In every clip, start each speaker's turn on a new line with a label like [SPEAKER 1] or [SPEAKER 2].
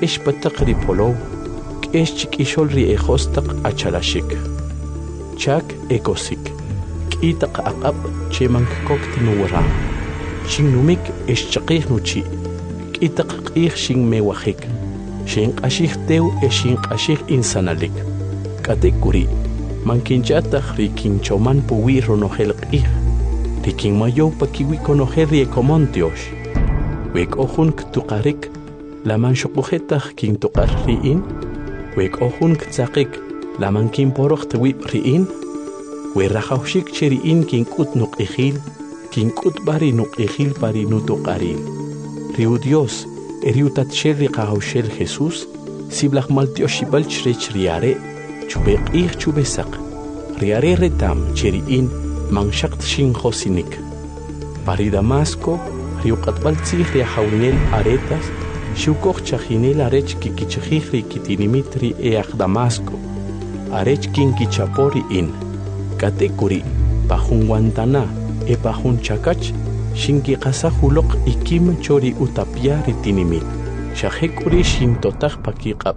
[SPEAKER 1] k'ex pataq ri polow k'ex chik'ixol ri ejostaq achalashik chak ekosik k'itaq aq'ab cheman kokt nuwara shin numik ex chaqij nuchi k'itaq q'ij shin mewajik shin q'ashij tew shin q'ashij insanalik k'atik kuri mankinchataq ri kinchoman puwi ronojel q'ij ri kinmayow pakiwi konojel ri ekomontiox wek ojun ktuqarik laman xoqujetaq kintuqar ri'in wek ojun ktzaqik laman kinporoj tewib ri'in we rajawxik che ri'in kink'ut nuq'ijil kink'ut bari nuq'ijil pari nutuqaril riu Dios riu tatxel ri qajawxel Jesús siblaj maltioxibal chrech riare chube q'ij chube saq riare retam che ri'in manxaqt shin josinik pari Damasco riu qatbal tzij ri ajawinel aretas xiukoj chajinel arech kikichajij ri kitinimit ri eaj Damasco arech kinkichapo ri'in k'atik kuri pajun wantana pajun chakach xinkiqasaj uloq ikim chori utapia ri tinimit xajek kuri xintotaj pakiq'ab.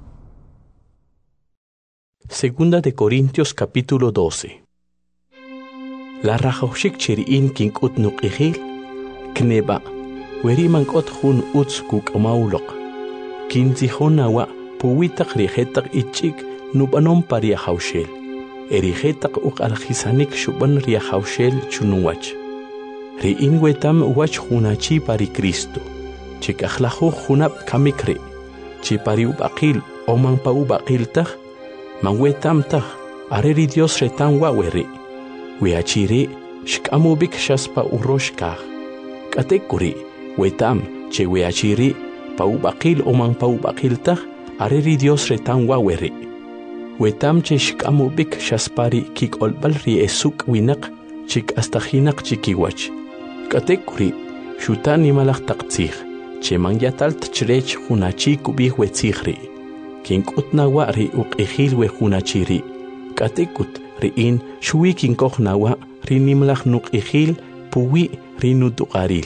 [SPEAKER 1] Segunda de Corintios capítulo 12. La rajawxik che ri'in kink'ut nuq'ijil kneba weriman k'ot jun utz kuk'amawloq kintzijón nawa puwitaq rijetaq ich'ik nub'anom pa riajawxel rijetaq uq'aljisanik xub'an riajawxel chunuwach ri'in wetam wach junachi pari Cristo che k'ajlajuj junab' kamik ri' che pari ub'aqil o man pa ub'aqil taj man wetam taj are ri Dios retam wa weri we achi ri' xk'amubik xaspa urox kaj k'atik kuri wetam che we achi ri' pa ub'aqil o man pa ub'aqil taj are ri Dios retam wa weri wetam che xk'amubik xaspari kik'olb'al ri esuk winaq chik astajinaq chikiwach k'atik kuri xutan nimalaj taq tzij che man yatalt chrech junachi kub'ij we tzij ri' kink'ut nawa ri uq'ijil we junachi ri' k'atik kut ri'in xuwi kinkoj nawa ri nimlaj nuq'ijil puwi ri nutuqaril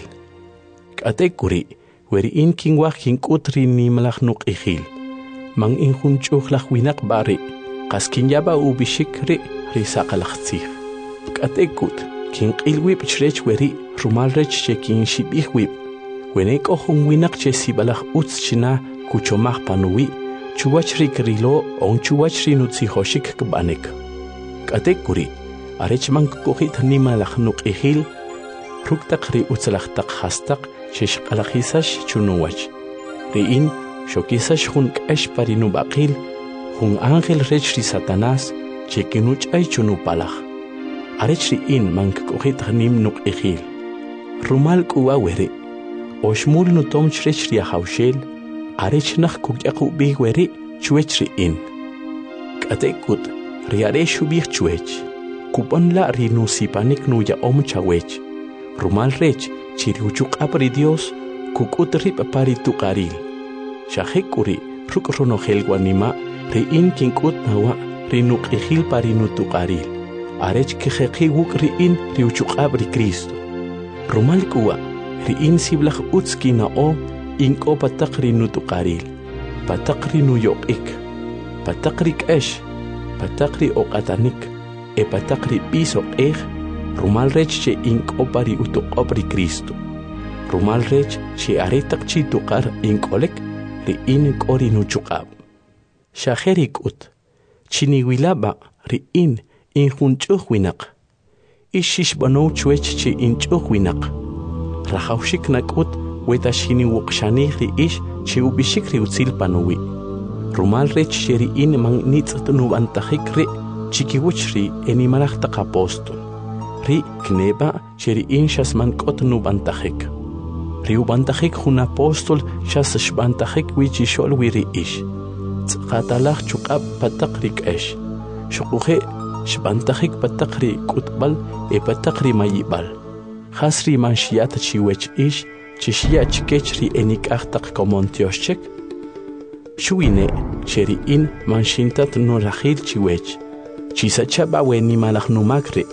[SPEAKER 1] k'atik kuri we ri'in kinwaj kink'ut ri nimlaj nuq'ijil man injunch'ujlaj winaq b'ari qas kinyaba ubixik ri saqalaj tzij k'atik kut kinq'il wib' chrech weri rumal rech che kinxib'ij wib' wene k'o jun winaq che sib'alaj utz china kuchomaj panuwi chuwach ri krilo o chuwach ri nutzijoxik kb'anik k'atik kuri arech man kukujit nimalaj nuq'ijil ruktaq ri utzlaj taq jastaq che xq'alajisax chunuwach ri'in xokisax jun k'ex pari nub'aqil jun ángel rech ri Satanás che kinuch'ay chunupalaj arech ri'in man kukujit nim nuq'ijil rumal k'uwa weri oxmul nutom chrech ri ajawxel arech naj kukyaqub'ij weri chwech ri'in k'atik kut ri are xub'ij chwech kub'onla' ri nusipanik nuya'om chawech rumal rech chi ri uchuq'ab' ri Dios kuk'ut rib' pari tuqaril xajek kuri ruk' ronojel wanima ri'in kink'ut nawa ri nuq'ijil pari nutuqaril arech kijeqi wuk' ri'in ri uchuq'ab' ri Cristo rumal k'uwa ri'in siblaj utz kina'o ink'o pataq ri nutuqaril pataq ri nuyoq'ik pataq ri k'ex pataq ri oq'atanik pataq ri b'is oq'ej rumal rech che ink'o pari utuq'ob' ri Cristo rumal rech che aretaq chi tuqar ink'olek ri'in k'o ri nuchuq'ab' xaje ri k'ut chiniwilaba' ri'in injunch'uj winaq ixixb'anow chwech che inch'uj winaq rajawxik nak'ut weta xiniwuqxanij ri ix che ub'ixik ri utzil panuwi rumal rech che ri'in man nitz't nub'antajik ri' chikiwach ri nimalaj taq apóstol ri kneba che ri'in xas man k'ot nub'antajik ri ub'antajik jun apóstol xas xb'antajik wi chixol wi ri ix tz'qatalaj chuq'ab' pataq ri k'ex xuquje xb'antajik pataq ri k'utb'al pataq ri mayib'al jas ri man xiyat chiwech ix chi xiya' chikech ri nik'aj taq komontioxchek xuwine che ri'in man xintat nurajil chiwech chisachaba we nimalaj numak ri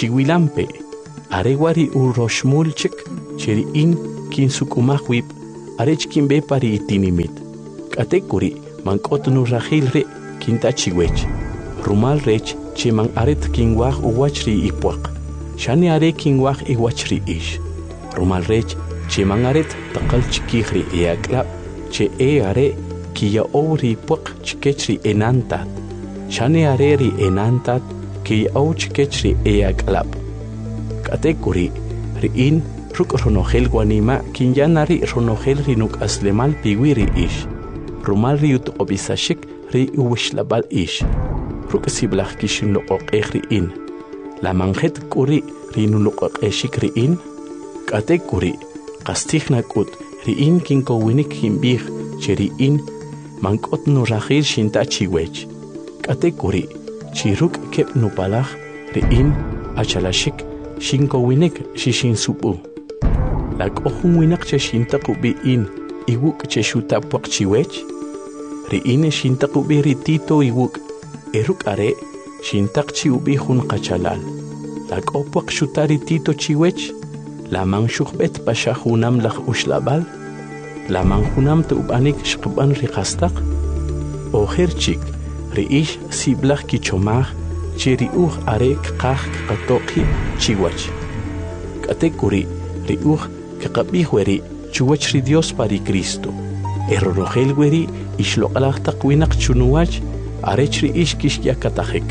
[SPEAKER 1] chiwilampe are wari uroxmulchik che ri'in kinsuk'umaj wib' arech kimbe pari itinimit. Katekuri mankot nu rahil re kinta chiwech. Rumal rech che man aret kingwach uwachri ipwak. Shani are kingwach iwachri ish. Rumal rech che man aret takal chikihri eaklap che are kiya ori pwak chikechri enantat. Shani are ri enantat kiya o chikechri eaklap. Katekuri riin ruk ronogel guanima kinyanari ronogel rinuk aslemal piwiri ish. Rumal riut obisashik ri uwishlabal ish. Ruk siblach kishin loqoq riin. La manjet kuri rinu loqoq riin. Katekuri qastihna kut riin kinko winik himbih cheriin mankot no rahil shinta chiwech. Katekuri chiruk kep nupalach riin achalashik shinko winik shishin supu. La kohun winak che shinta kubiin iwuk che shuta pwak chiwech. Riin shinta kubi ritito iwuk eruk are shintak chi ubi hun qachalal. La kopwak shuta ritito chiwech. La man shukhbet pasha hunam lach ushlabal. La man hunam tubanik shqban riqastaq. Oher chik riish siblach kichomach chiriuch are kqaq qatoqi chiwach. Katekuri riuch kaqabih weri chuwach ri Dios pari Cristo. Errorogel weri ishloqalaq taqwinaq chunuwach arech riish kishyakatahek.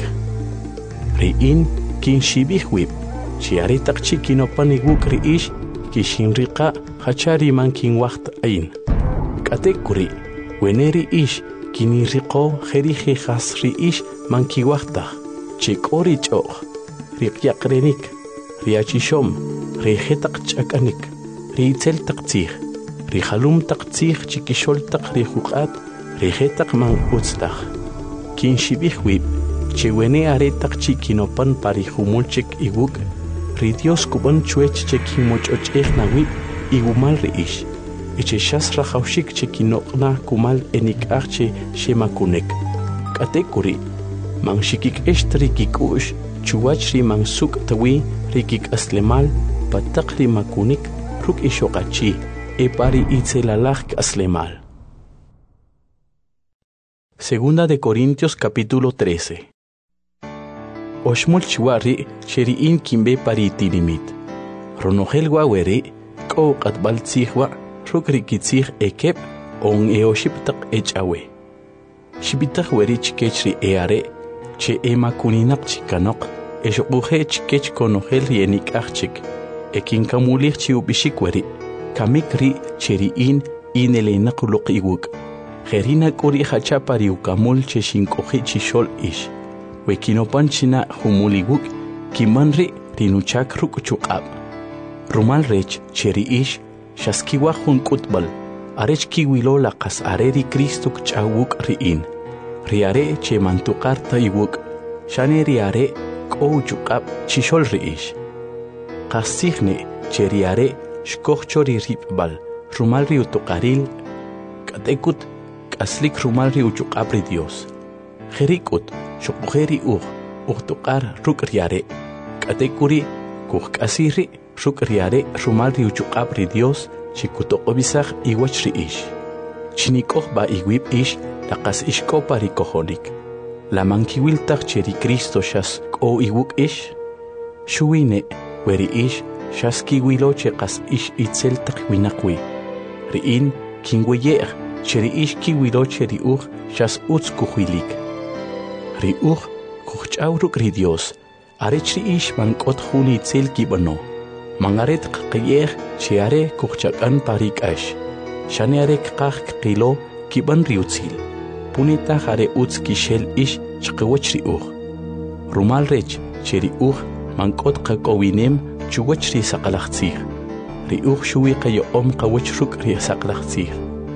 [SPEAKER 1] Riin kin shibih wib chi are taqchi kinopan iwuk riish kishin riqa hachari man kin waqt ain. Katekuri weneri ish kini riqo jerije khas riish man ki waqtah chikori choq riqyaqrenik riachishom rijetaq chakanik ritzel taqtih rihalum taqtih chikishol taq rijuqat rijetaq man utztaq kin shibih wib chewene are taqchi kinopan parijumulchik iwuk ri Dios kuban chuech che kimochochej nawib igumal riish eche shas rajawshik che kinoqna kumal enik'aj che shemakunek. Katekuri man shikik eshtri kikush chuwach ri man suk tawi rikik aslemal pataq ri makunik ruk ishoqachi epari itzelalaj aslemal. Segunda de Corintios capítulo 13. Oshmul chiwari sheriin kimbe pari tinimit. Ronogel waweri ko qatbal tzihwa ruk rikitzih ekep on eoshiptaq echawe. Shibitaq weri chikechri eare che ema kuninaq chikanoq eshuquje chikech konogel rienik achik. Ekin kamulih chiubishik weri kamikri cheriin inelenaq luq iwuk. Gerina kuri hachapari ukamul che shinkoji chishol ish. Wekinopan china humuliwuk kimanri rinuchak ruk chuqab. Rumal rech cheri ish shaskiwa hun kutbal arech kiwilo laqas areri Cristo kchawuk riin. Riare che mantuqarta iwuk shane riare ko chuqab chishol riish. Qasihne cheriare shkochori ribal rumal riutuqaril katekut aslik rumal riuchuqab ri Dios. Jerikut shukujeri tuqar ruk riare. Katekuri kuhkasiri ruk riare rumal riuchuqab ri Dios chikutoqobisaj iwach riish. Chinikoh ba iwib ish laqas ishko pari kohonik. La mankiwiltaj cheri Cristo shas ko iwuk ish. Shuwine weri ish shas kiwilo cheqas ish itzel taqwinaqwi. Riin kingweyer cheri ish kiwilo cheri shas utz kuhuilik. Riuch kuch'aw ruk ri Dios arech riish mankot juni itzel kibano. Mangaret qqiyer chiare kuch'akan parikash. Shane are qaq qilo kiban riutzil. Punita hare utz kishel ish chqwach riuch. Rumal rech cheri mankot qaqowinem chuwach ri saqalaqtzih. Riuch shuwi qayo qawach ruk ri saqalaqtzih.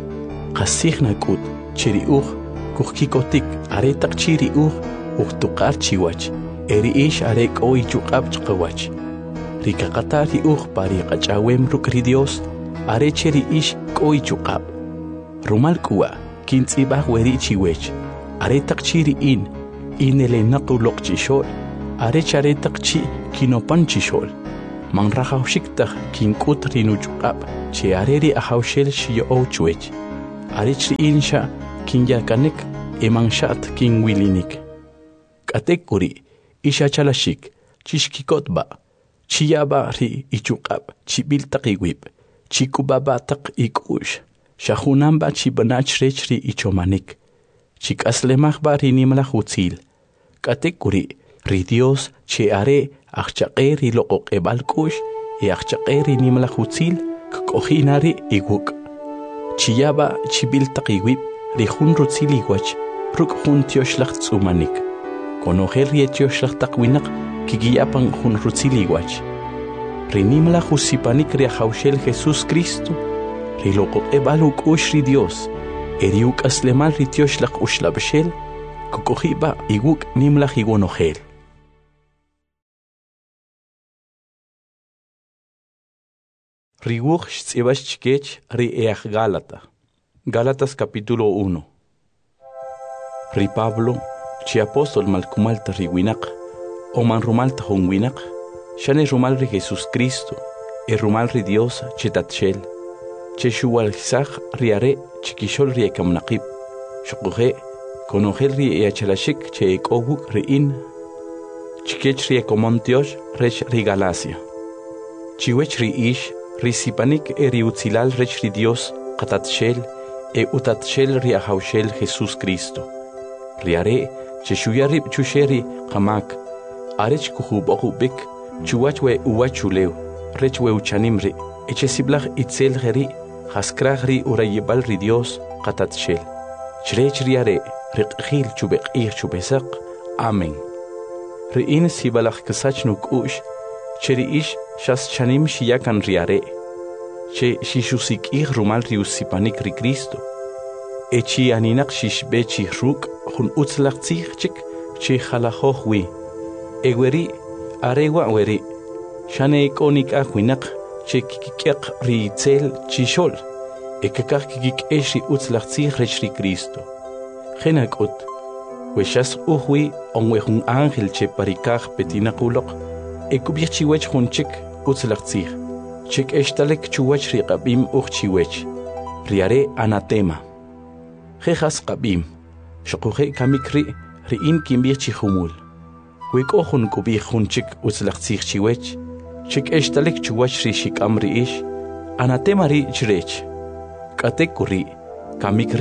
[SPEAKER 1] Qasih nakut cheri kuhkikotik are taqchiri tuqar chiwach. Eri ish are koi chuqab chqawach. Rikaqatari pari qachawem ruk ri Dios are cheri ish koi chuqab. Rumal kuwa kintzibaj weri chiwech. Are taqchiri inele naquloq chishol. Are chare taqchi kinopan chishol. man rajawshiktaj kink'ut rinuch'uq'ab' che areri ajawshel xiyo'owchwech arich ri'insha kinyakanek eman xa't kinwilinik k'atek kuri ixachalashik chixkikotba chiyaba ri ichuq'ab' chib'il taq iwib' chikubaba taq ik'u'x xajunanba chibanach rech ri ichomanik chik'aslemajba ri nimlaj utzil k'atek kuri ri Dios che are ajchaq'e ri loq'oq'eb'al k'u'x ajchaq'e ri nimlaj utzil kk'ojina ri iwuk' chiyaba chib'il taq iwib' ri jun rutzil iwach ruk' jun tioxlaj tz'umanik konojel ri tioxlaj taq winaq kikiyapan jun rutzil iwach ri nimlaj usipanik ri ajawxel Jesús Cristo ri loq'oq'eb'al uk'u'x ri Dios eri uk'aslemal ri tioxlaj uxlab'xel kk'oji'b'a iwuk' nimlaj iwonojel ri wuj xtz'ib'ax chikech ri eaj Gálatas capítulo 1 ri Pablo chi apóstol malkumalta ri winaq o man rumalta jun winaq xane rumal ri Jesús Cristo rumal ri Dios che tatxel che xuwalsaj ri are chikixol ri ekamnaqib xuquje konojel ri eachalashik che ek'owuk ri'in chikech ri ekomontiox rech ri Galacia chiwech ri ix ri sipanik ri utzilal rech ri Dios qatatxel utatxel ri ajawxel Jesús Cristo ri are che xuyarib chuxeri qamak arech kujub'oqub'ik chuwach we uwachulew rech we uchanim ri eche siblaj itzel geri jaskraj ri urayibal ri Dios qatatxel chrech ri are riq'jil chubeq'ij chubesaq amen ri'in sibalaj ksach nuk'u'x che ri ix xas chanim xiyakan ri are che xixusik'ij rumal ri usipanik ri Cristo echi aninaq xixb'e chij ruk' jun utzlaj tzij chik che jalajoj wi eweri arewa weri xane ek'onik'aj winaq che kikik'eq ri itzel chixol ekakaj kikik'ex ri utzlaj tzij rech ri Cristo jena k'ut we xas uj wi onwe jun ángel che parikaj petinaq uloq ekub'ij chiwech jun chik utzlaj tzij chik extalek chuwach ri q'ab'im uj chiwech ri are anatema jejas q'ab'im xuquje kamik ri'in kinb'ij chi jumul we k'o jun kub'ij jun chik utzlaj tzij chiwech chik extalek chuwach ri xik'am ri ix anatema ri chrech k'atek kuri kamik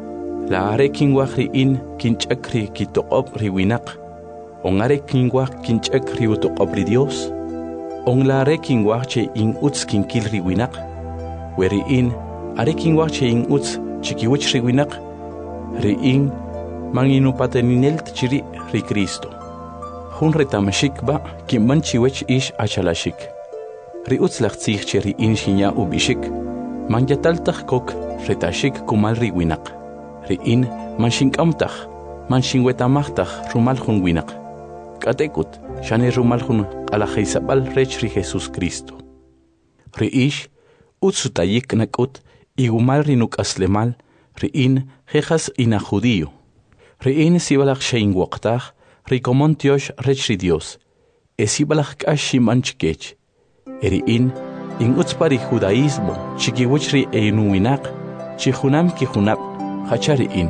[SPEAKER 1] la are kinwaj ri'in kinch'ak ri kitoq'ob' ri winaq on are kinwaj kinch'ak ri utoq'ob' ri Dios on la are kinwaj che in utz kinkil ri winaq we ri'in are kinwaj che in utz chikiwich ri winaq ri'in man inupateninel tchiri ri Cristo jun retamashikba kinban chiwech ix achalashik ri utzlaj tzij che ri'in xinya ub'ixik man yataltaj kok retashik kumal ri winaq ri'in man xink'amtaj man xinwetamajtaj rumal jun winaq k'atekut xane rumal jun q'alajaysab'al rech ri Jesús Cristo ri ix utz utayik nak'ut igumal ri nuk'aslemal ri'in jejas ina judío ri'in sibalaj xeinwoqtaj ri komontiox rech ri Dios sibalaj k'ax xinb'an chikech ri'in in utz pa ri judaísmo chikiwich ri winaq chi junam kijunab' jacha ri'in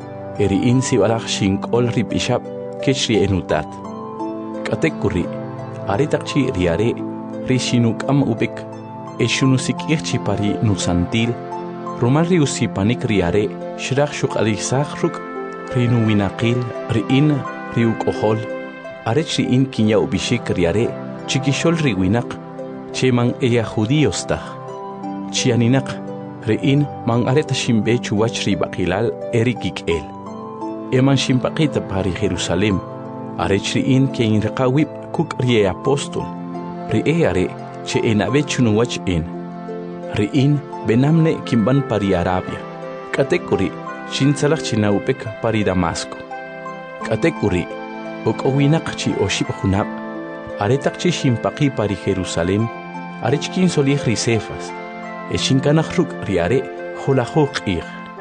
[SPEAKER 1] ri'in sibalaj xink'ol ri b'ixab' kech ri enutat k'atek kuri are taq chi ri are ri xinuk'am ub'ik xunusik'ij chi pa ri nusantil rumal ri usipanik ri are xraj xuq'alisaj ruk' ri nuwinaqil ri'in ri uk'ojol arech ri'in kinya ub'ixik ri are chikixol ri winaq che man judíos taj chi aninaq ri'in man are taxinb'e chuwach ri b'aqilal ri kik'el man xinpaqita pa ri Jerusalén arech ri'in kein riqawib' kuk' ri apóstol ri are che nab'e chunuwach ri'in benamne kinban pa ri Arabia k'atek kuri xintzalaj chinawb'ek pa ri Damasco k'atek kuri ok'o winaq chi oxib' junab' are taq chi xinpaqi pa ri Jerusalén arech kinsolij ri Cefas xinkanaj ruk' ri are jolajoj q'ij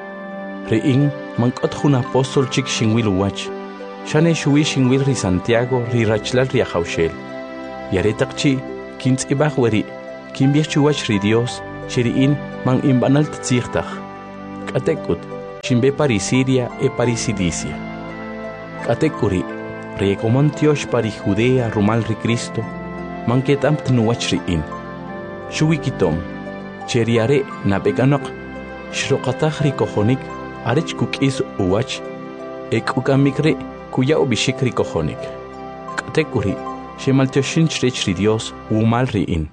[SPEAKER 1] ri'in man k'ot jun apóstol chik xinwil uwach xane xuwi xinwil ri Santiago ri rachlal ri ajawxel y are taq chi kintz'ibaj weri kinb'ij chuwach ri Dios chiri'in man inb'anal tz'iqtaj k'atek'ut xinb'e pari Siria pari Cilicia k'atek'uri ri ekomon tiox pari Judea rumal ri Cristo man ket'am tnuwach ri'in xuwikitom cheriare nab'ek'anoq xroqataj ri kojonik arech kuk'is uwach ek'ukamik ri kuya ub'ixik ri kojonik k'atek'uri xemaltioxinch rech ri Dios umal ri'in.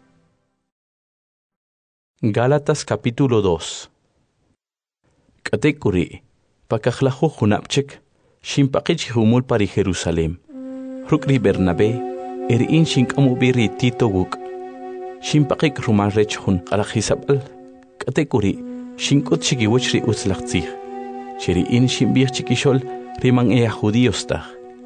[SPEAKER 1] Gálatas capítulo 2. K'atek'uri pakajlaju junab'chik xinpaqich humul pari Jerusalén ruk' ri Bernabé ri'in xink'amub'i ri Tito wuk' xinpaqik rumal rech jun q'arajisab'al k'atek'uri xink'ut xikiwach ri utz laj tzij chiri'in xinb'ij chikixol ri man judíos taj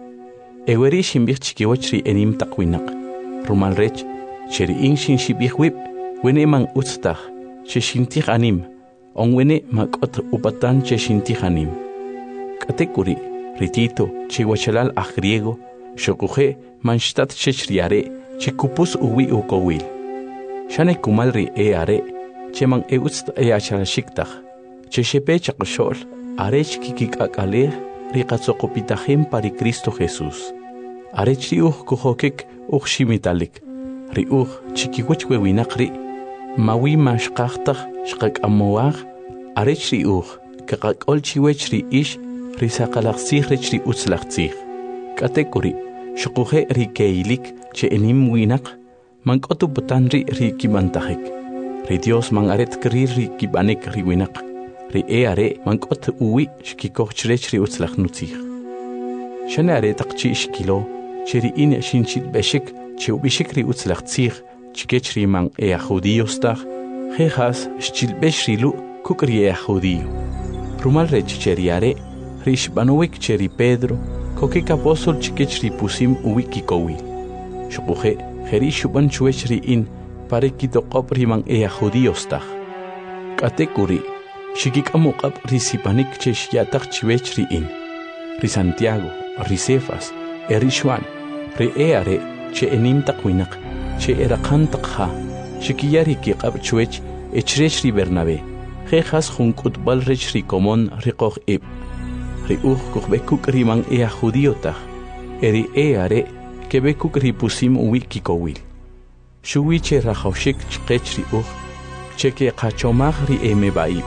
[SPEAKER 1] eweri xinb'ij chikiwach ri enim taq winaq rumal rech chiri'in xinxib'ij wib' wene man utz taj che xintij anim onwene mak'ot upatan che xintij anim k'atek'uri ri Tito che wachalal aj griego xokuje man xtat chech ri are che kupus uwi ukowil xane kumal ri are che man utz achalaxik taj che xepe chaqxol arech kikik'ak'alej ri qatzoqopitajim pari Cristo Jesús arech ri kujokik ximitalik ri chikiwach wewinaq ri mawi maxqajtaj xqak'amowaj arech ri kaqak'ol chiwech ri ix ri saqalaqsij rech ri utz laj tzij k'atek'uri xukuje ri keilik che enim winaq man k'otu putan ri kib'antajik ri Dios man aret kri ri kib'anik ri winaq ri are man k'ot uwi xkikoj chrech ri utz laj nutzij xane are taq chi xkilo che ri'in xinchitb'exik che ub'ixik ri utz laj tzij chikech ri man judíos taj jejas xchilb'ex ri lu' kuk' ri judío rumal rech che ri are ri xb'anowik che ri Pedro kokik apóstol chikech ri pusim uwi kikowil xukuje jeri xub'an chwech ri'in pare kitoqob' ri man judíos taj k'atek'uri xikik'amuq'ab' ri sipanik che xya'taj chiwech ri'in ri Santiago ri Cefas ri Xuan ri are che enim taq winaq che eraqan taq ja xikiya ri kiq'ab' chwech echrech ri Bernabé jejas jun k'utb'al rech ri komon ri qoj ib' ri kujb'ek kuk' ri man judío taj ri are keb'ek kuk' ri pusim uwi kikowil xuwi che rajawxik chqech ri che keqachomaj ri meb'a'ib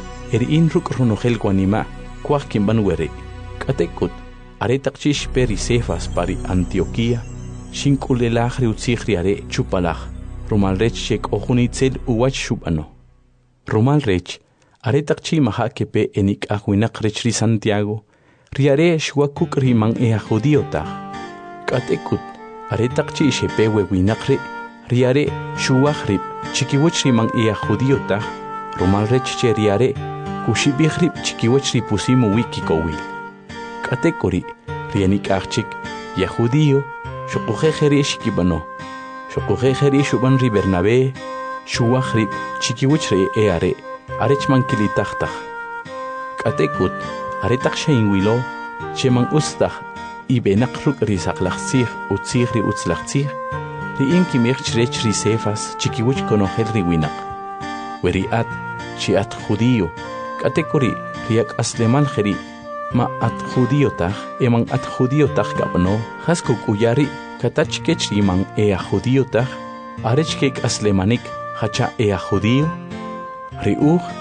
[SPEAKER 1] ri'in ruk' runojel wanima' kwaj kinb'an weri k'atek'ut are taq chi xpe ri Cefas pari Antioquía xink'ulelaj ri utzij ri are chupalaj rumal rech che k'ojun itzel uwach xub'ano rumal rech are taq chi maja kepe enik'aj winaq rech ri Santiago ri are xwa kuk' ri man judío taj k'atek'ut are taq chi xepe wewinaq ri are xuwaj rib' chikiwach ri man judío taj rumal rech che ri are kuxib'ij rib' chikiwach ri pusim uwi kikowil k'atek'uri ri enik'aj chik judío xukuje jeri xkib'ano xukuje jeri xub'an ri Bernabé xuwaj rib' chikiwach ri are arech man kilitaj taj k'atek'ut are taq xeinwilo che man utz taj ib'enaq ruk' ri saqlaj tzij utzij ri utz laj tzij ri'in kimij chrech ri Cefas chikiwach konojel ri winaq weri chi at judío k'atek'uri ri ak'aslemal jeri ma at judío taj man at judío taj kab'no jas kuk'uya ri katach kech ri man judío taj arech kek'aslemanik jacha judío ri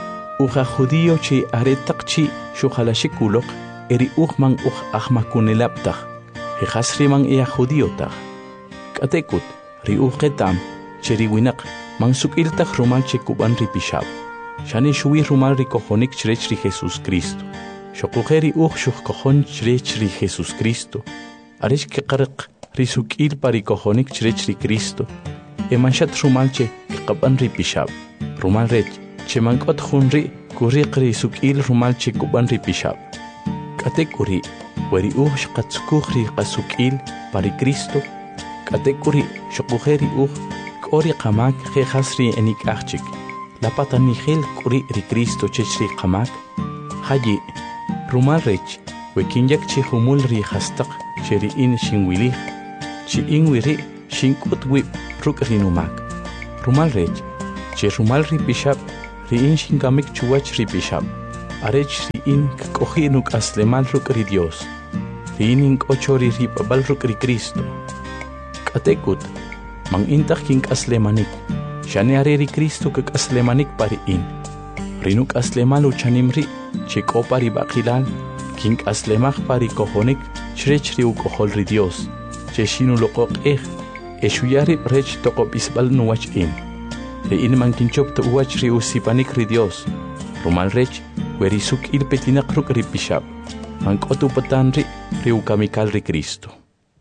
[SPEAKER 1] uja judío chi are taq chi xujalaxik uloq ri man ajmakunelab' taj jejas ri man judío taj k'atek'ut ri qetam che ri winaq man suk'il taj rumal che kub'an ri pixab' xane xuwi rumal ri kojonik chrech ri Jesús Cristo xokuje ri xujkojon chrech ri Jesús Cristo arech keqaraq ri suk'il pari kojonik chrech ri Cristo man xat rumal che qab'an ri pixab' rumal rech che man k'ot jun ri kuriq ri suk'il rumal che kub'an ri pixab' k'atek'uri weri xqatzukuj ri qasuk'il pari Cristo k'atek'uri xokuje ri k'o ri qamak jejas ri enik'aj chik lapatanijel k'uri ri Cristo chech ri qamak jayi rumal rech wekinyak chi humul ri jastaq che ri'in xinwilij chi'in wiri xink'ut wib' ruk rinumak. Rumal rech, che rumal ripishab, riin shingamik chuwach ripishab. Arech riin kkohi nuk aslemal ruk ri Dios. Riin inkochori ripabal ruk ri Cristo. Katekut, mang intah king aslemanik. Shane are ri Cristo kak aslemanik pariin. Rinuk aslemal uchanimri, che kopari bakilal, king aslemach pari kohonik, chrech riu kohol ri Dios. Che shinu lokok Eshuyari rech toko bisbal nuwach in. Riin man kinchop to uwach riu sipanik ri Dios. Rumal rech, werisuk il petinak ruk ri pishab. Man kotu patanri riu kamikal ri Cristo.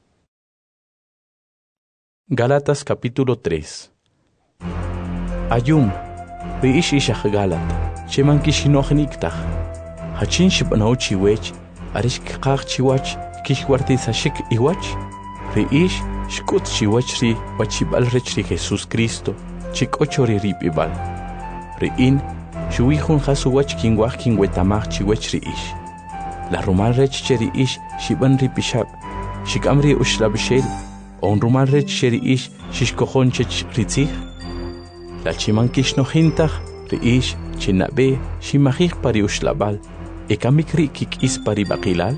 [SPEAKER 1] Gálatas capítulo 3. Ayum, riish ishach Galat, cheman kishinochen iktach. Hachin shibanau chiwech, arish kikach chiwach, kishwarti sashik iwach. Riish, shkut chiwach ri wachibal rech ri Jesus Cristo, chikochori ripibal. Riin, shuihun hasuwach kingwach kingwetamach chiwech riish. La rumal rech cheriish shiban ripishab, shikamri ushlabshel, on rumal rech cheriish shishkohon chech ritzich. La chiman kishnojintach, riish, chinabe, shimahich pari ushlabal, ekamikri kikis pari bakilal.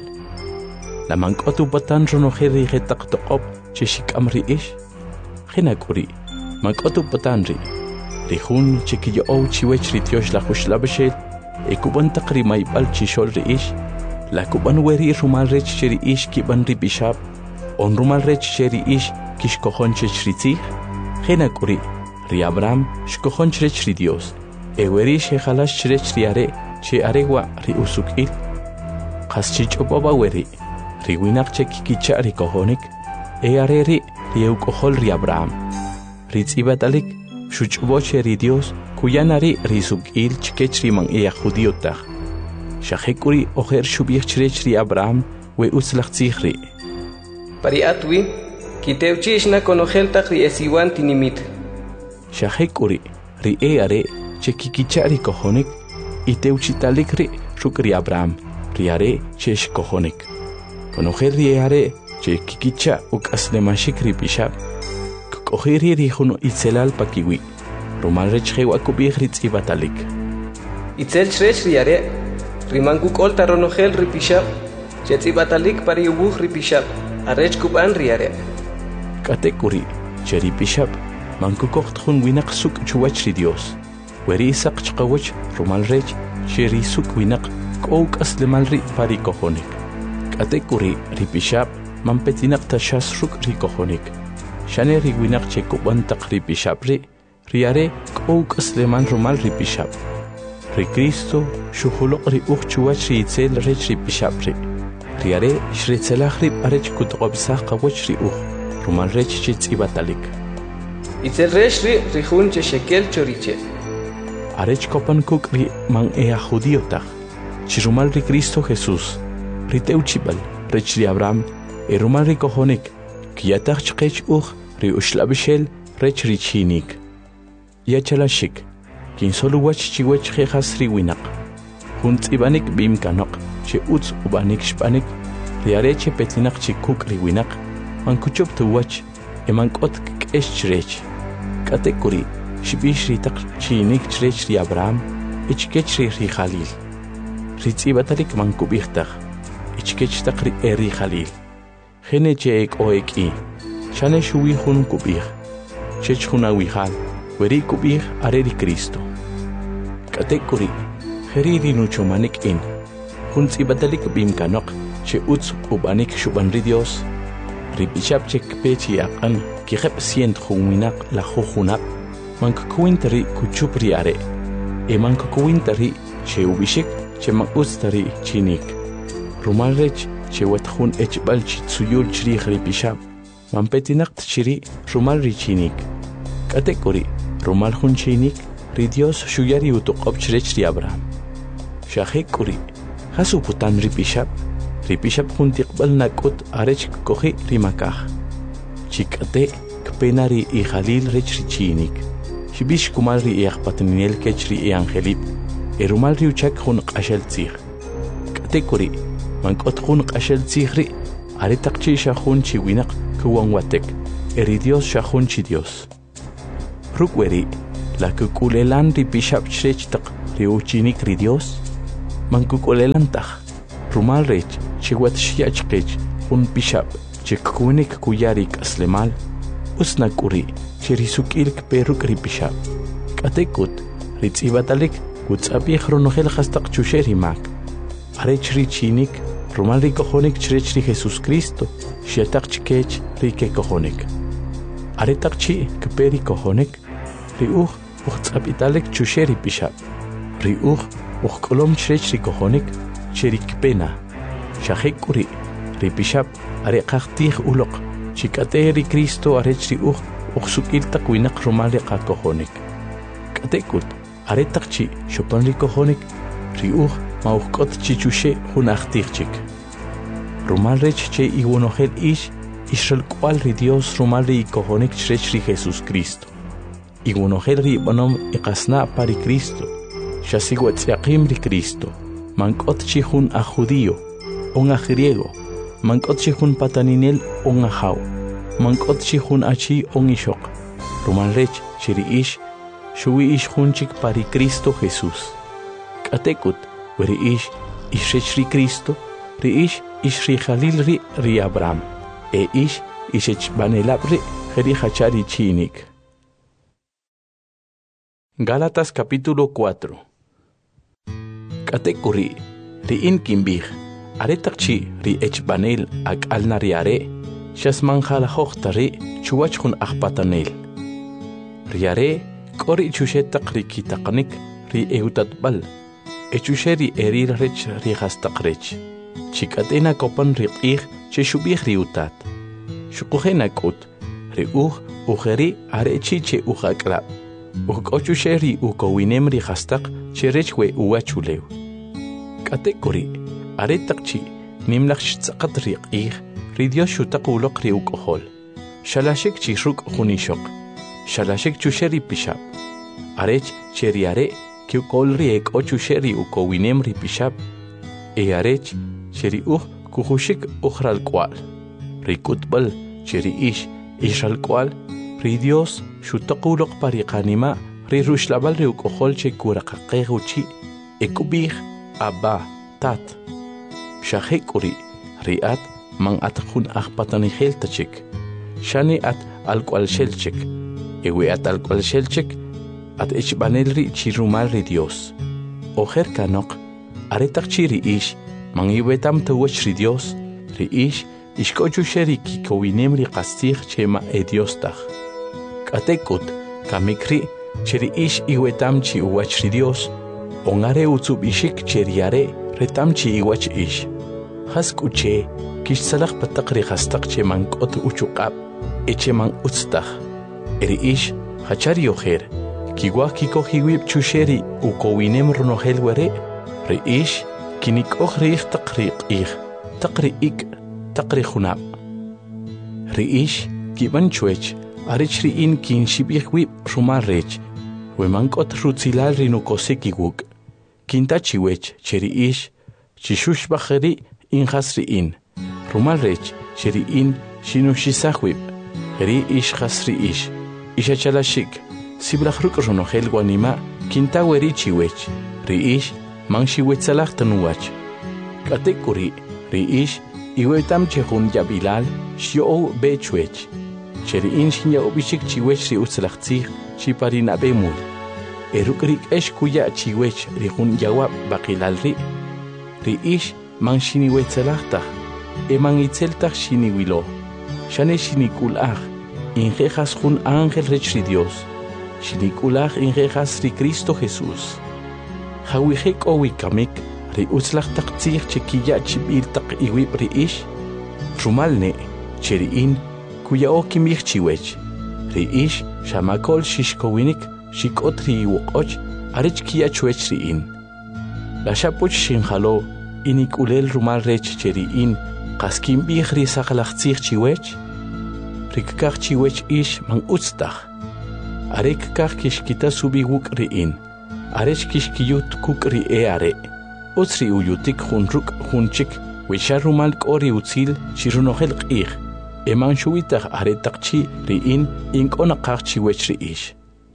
[SPEAKER 1] La mankotu batan ronojeri retak toqop, cheshikamri ish. Hinakuri, mankotu batanri. Rihun chikiyo chiwech ritiosh la hushlabashel, ekuban takri maibal chishol riish. La kuban weri rumal rech cheri ish kiban ripishab, on rumal rech cheri ish kishkohon chech ritzich. Hinakuri, ri Abraham shkohon chech ri Dios. Eweri shehalash chech riare, che aregwa ri usukil. Kaschich oboba weri. Riwinak chekikicha ri kohonik, areri ri eukohol ri Abraham. Ritzibatalik, shuchboche ri Dios, kuyanari ri sukil chkech ri man judíotach. Shahekuri oher shubich chrech ri Abraham, we uslach zichri.
[SPEAKER 2] Pari atwi, kiteuchish na konoheltach ri esiwan tinimit.
[SPEAKER 1] Shahekuri, ri are, chekikicha ri kohonik, iteuchitalik ri shuk ri Abraham, ri are chesh kohonik. Conocer riare, che kikicha uk aslemashik ripishab. Kokohiri rihuno itzelal pakiwi. Romal rechhewa kubih ritz ibatalik.
[SPEAKER 2] Itzel chrech riare, rimanku kolta ronogel ripishab. Chetz ibatalik pari ubuh ripishab. Arech kuban riare.
[SPEAKER 1] Katekuri, che ripishab. Manku kochtun winak suk chuwach ri Dios. Weri isak chkawach romal rech, che risuk winak kouk aslemal ri pari kohonik. Katekuri ripishab mampetinak tashas ruk rikohonik. Shane riwinak chekuban tak ripishab riare kouk asleman rumal ripishab. Ri Cristo shuhulok ri uchchuwach ri itzel rech ripishab riare shritzelach rip arech kutqobsach qawach ri rumal rech chitzibatalik.
[SPEAKER 2] Itzel rech rihun che shekel choriche.
[SPEAKER 1] Arech kopan kuk ri man judíotach. Chirumal ri Cristo Jesús. Riteuchibal, rech ri Abraham, rumal ri kohonik, kiyatach chkech ri ushlabishel, rech ri chinik. Yachalashik, kin solo wach chiwech jejas ri winak. Hunt ibanik bim kanok, che utz ubanik shpanik, ri areche petinak chikuk ri winak, man kuchop tu wach, emankot kesh chrech. Katekuri, shibish ri tak chinik chrech ri Abraham, ichkech ri Khalil. Ritzibatalik man kubichtach. Ichkech takri eri Khalil. Hene cheek oeki. Shane shuwi hun kubih. Chech huna wihal. Weri kubih areri Cristo. Katekuri. Heriri nuchomanik in. Hun zibadalik bim kanok. Che utz ubanik shubanri Dios. Ripishab chek pechi akan. Kihep sient huminak la huhunak. Mankukuintari kuchupri are. Mankukuintari che ubishik. Che makustari chinik. Rumal rech, che wetjun echbal chitsuyul chri ripishab. Mampetinak chiri, rumal richinik. Katekuri, rumal hun chinik, ri Dios shuyari utuqob chrech ri Abraham. Shahekuri, hasu putan ripishab. Ripishab hun tiqbal nakut arech kohi rimakah. Chikate, kpenari i Khalil rech richinik. Shibish kumal ri iaqpatninel kech ri angelip. Rumal ri uchak hun qashel tzir. Katekuri, mankot hun qashel tzihri, aritak chi shahun chi winak kuwan watek, eri Dios shahun chi Dios. rukweri la kukulelan ri bishap chrech ri uchinik ri Dios man kukulelan taj rumal rech chiwat shiachqech un bishap chikunik kuyarik aslemal usna kuri chirisukilk peruk ri bishap katekut ritzibatalik utsabi khronogel khastaq chusheri mak arech ri chinik rumal ri kojonik chrech ri Jesus Cristo shetaq chkech ri ke kojonik aretaq chi kperi kojonik ri uhtsabitalek chusheri bishap ri kolom chrech ri kojonik cherik pena shahekuri ri bishap are qaqtih uloq chikate ri Cristo arech ri sukiltaq winaq rumal ri kojonik katekut aretaq chi shopan ri kojonik ri mauqot chichushe hunaqtichik rumal rech che iwonogel ishral kwal ri Dios rumal ri kojonik chrech ri Jesus Cristo iwonogel ri bonom iqasna pari Cristo shasiwatziaqim ri Cristo mankot chi hun a judío un a griego mankot chi hun pataninel un a jaw mankot chi hun achi un ishok rumal rech chiri shuwi hunchik pari Cristo Jesús katekut weri ishech ri Cristo ri ri Jalil ri Abraham ishech banelab ri hachari chinik. Gálatas capítulo 4. Katekuri ri kimbih aretaqchi ri echbanel ak alnariare shasman khalahokta ri chuwachkhun akhpatanel riare kori chushetaq ri kitaqnik ri eutatbal echusheri erir rech ri hastaqrech chikatena kopan ri qih cheshubih ri utat shuqujena kut ri ujeri arechi che uqaqla uqochusheri ukowinem ri hastaq cherechwe uwachulew katekuri aretaqchi nimlaqch tsaqat ri qih ri Dios shutaquluq ri uqhol shalashik chi ruk khunishok shalashik chusheri pishap arech cheriare que kolri ek ochusheri ukowinem ri pishap arech cheri kuhushik ukhral kwal ri kutbal cheri ishal kwal ri Dios shutaquluq pariqanima ri rushlabal ri uqhol che kuraqaqeguchi ekubih abba tat shahekuri riat man atkhun akhpatani kheltachik shani at alkwal shelchik ewe at alkwal shelchik at echbanel ri chirumal ri Dios ojer kanok aretaq chiri man iwetam tawach ri Dios ri ishkochu sheri kikowinem ri qastig chema Dios tag katekut kamikri chiri iwetam chi uwach ri Dios ongare utsub ishik cheriare retam chi iwach haskuche kishsalaq pataqri hastaq cheman qot uchuqab echeman utstag eri hachari ojer kiwa kikohiwib chusheri ukowinem ronogel were ri kinik ojrih taqri taqri khunab ri kiban chuech arich ri kin shibihwib rumal rech weman qot rutzilal rinukoseki wuk kinta chiwech cheri chishush bajeri hasri rumal rech cheri shinushisahwib ri hasri ishachalashik sibrajruk ronogel wanima kinta weri chiwech ri man shiwetsalaq tanuwach katekuri ri iwetam chehun yabilal shio bechuech cheri shinya obishik chiwech ri utsalaqtzig chiparina bemul erukrik kuya chiwech ri hun yawa baqilal ri man shiniwetsalaqta man itzeltaq shiniwilo shane shinikulaj injejas hun ángel rech ri Dios shinikulaj injejas ri Cristo Jesús hawihek owikamik ri utzlaqtaqtzig chikiya chibiltaq iwib ri rumalne cheri kuya okimij chiwech ri shamakol shishkowinik shikotri iwoqoch arech kiya chuech ri la shapuch shinjalo inikulel rumal rech cheri qaskim bih ri saqlaqtzig chiwech rikkaq chiwech man utztaq arek kaq kishkita subi wuk ri arech kishkiyut kuk ri are utzri uyutik junruk junchik wisha rumal k'ori utzil chirunogel q'ij eman shuwitaq aretaqchi ri inq'onaqaq chiwech ri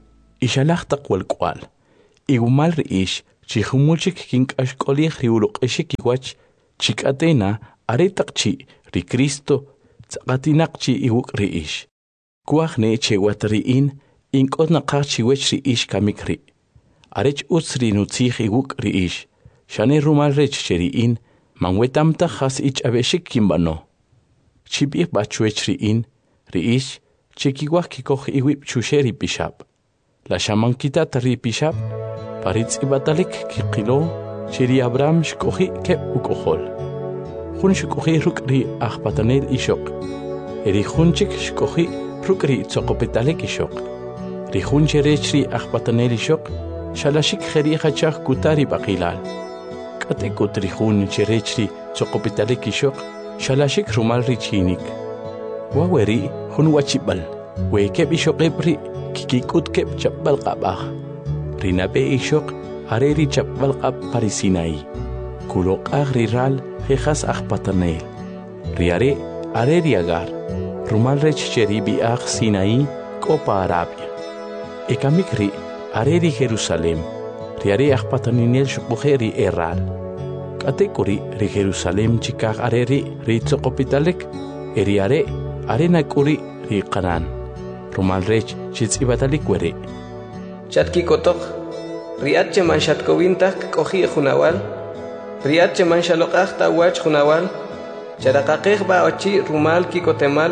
[SPEAKER 1] Ixalaqtaq walq'wal. Igumal ri'ix chijumulchik kink'axk'olij riuluq'ixik iwach chik'atena aretaq chi ri Cristo tz'aqatinaq chi iwuk' ri'ix. Kuaj ne chewat ri'in ink'ot naqaq chiwech ri'ix kamik ri'. Arech utz ri nutzij iwuk' ri'ix. Xane rumal rech che ri'in manwetamtaj jas ich'abexik kinb'ano. Chib'ij b'achwech ri'in ri'ix chekiwaj kikoj iwib' chuxe ri pixab'. La xamankitat ri pixab' paritz'ibatalik kiqilo che ri Abraham xk'oji' keb' uk'ojol. Jun xk'oji' ruk' ri ajpatanel ixoq. Ri jun chik xk'oji' ruk' ri tzoqopetalik ixoq. Ri jun cherech ri ajpatanel ixoq xalaxik jeri jachaj kutari b'aqilal. K'atek'ut ri jun cherech ri tzoqopetalik ixoq xalaxik rumal ri chinik. Waweri jun wachib'al we keb' ixoqeb' ri kikik'ut keb' chapb'al q'ab'aj. Ri nab'e ixoq are ri chapb'al q'ab' pari Sinaí. Kuloq'aj ri ral jejas ajpatanel. Ri are ri Agar. Rumal rech che ri b'i'aj Sinaí k'o pa Arabia. Ekamik ri are ri Jerusalem. Ri are ajpataninel xuk'uje ri eral. K'atek'uri ri Jerusalem chikaj are ri tzoqopitalek. Eri are nak'uri ri Canaan. Rumal rech chitz'ibatalik weri.
[SPEAKER 2] Chatkikotoq ri'at cheman xatkowintaj k'oji' junawal. Ri'at cheman xaloq'aj ta'wach junawal. Charaqaqej ba'ochi rumal kikotemal.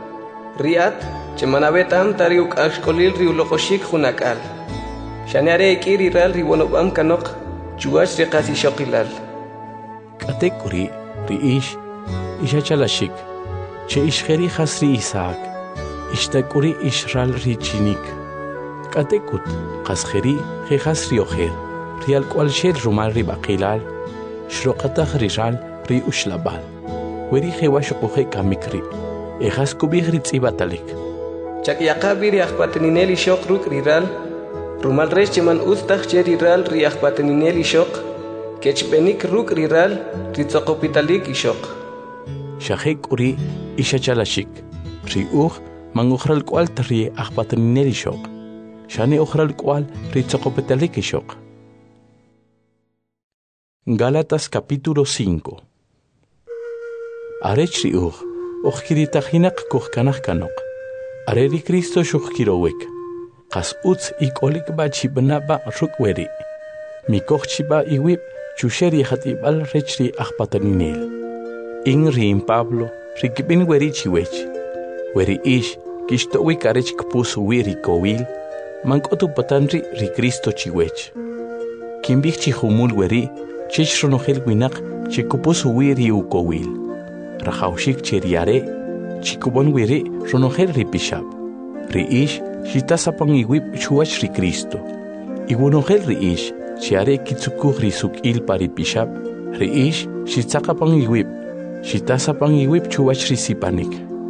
[SPEAKER 2] Ri'at cheman abetam tari uk'axk'olil ri uloqoxik junak'al. Xaneare ik'i riral ri wonob'am kanoq chuwach ri qas ixoqilal.
[SPEAKER 1] K'atek'uri ri'ix ixachalaxik che ixjeri jas ri Isaac. Ixtak'uri ixral ri chinik. K'atek'ut qasjeri jejas ri ojer. Ri alk'walxel rumal ri b'aqilal. Xroqataj ri ral ri uxlabal. Weri jewa xuquje kamik ri. Ejas kubij ri tz'ibatalik.
[SPEAKER 2] Chakyaqabi ri ajpateninel ixoq ruk' ri ral. Rumal rech cheman uztaj che ri ral ri ajpateninel ixoq. Kechb'enik ruk' ri ral ri tzoqopitalik ixoq.
[SPEAKER 1] Xajek'uri ixachalaxik. Ri uj man ujralk'wal ri ajpateninel ixoq. Xane ujralk'wal ri tzoqopitalik ixoq. Gálatas capítulo 5. Arech ri uj ojkiritajinaq kujkanaj kanoq. Are ri Cristo xujkirowek. Qas utz ik'olik ba chib'naba ruk' weri. Mikoj chiba iwib' chuxe ri jat'ib'al rech ri ajpateninel. In rin Pablo rikib'in weri chiwech. Weri ix kixto'wik arech kpus wi ri kowil. Mank'otu patan ri Cristo chiwech. Kinb'ij chijumul weri chech ronojel winaq chikupus wi ri ukowil. Rajawxik che ri are chikubon weri ronojel ri pixab'. Ri ix xitasapan iwib' chuwach ri Cristo. Iwonojel ri ix che are kitzukuj ri suk'il pa ri pixab'. Ri ix xitzaqapan iwib' xitasapan iwib' chuwach ri sipanik.